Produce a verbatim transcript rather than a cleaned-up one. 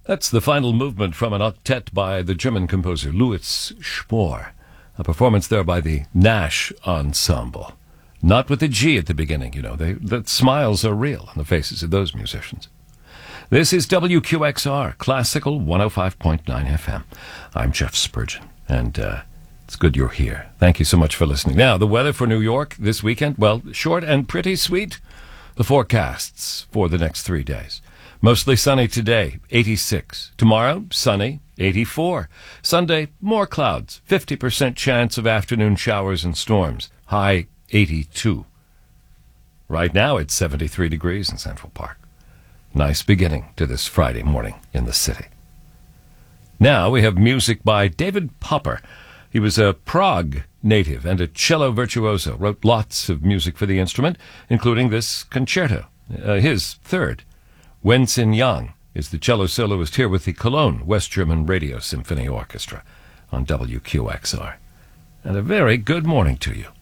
That's the final movement from an octet by the German composer Louis Spohr, a performance there by the Nash Ensemble. Not with the G at the beginning, you know. They, the smiles are real on the faces of those musicians. This is W Q X R, Classical one oh five point nine F M. I'm Jeff Spurgeon, and uh, it's good you're here. Thank you so much for listening. Now, the weather for New York this weekend, well, short and pretty sweet. The forecasts for the next three days. Mostly sunny today, eighty-six. Tomorrow, sunny, eighty-four. Sunday, more clouds, fifty percent chance of afternoon showers and storms, high eighty-two. Right now, it's seventy-three degrees in Central Park. Nice beginning to this Friday morning in the city. Now we have music by David Popper. He was a Prague native and a cello virtuoso, wrote lots of music for the instrument, including this concerto, uh, his third. Wenxin Yang is the cello soloist here with the Cologne West German Radio Symphony Orchestra on W Q X R. And a very good morning to you.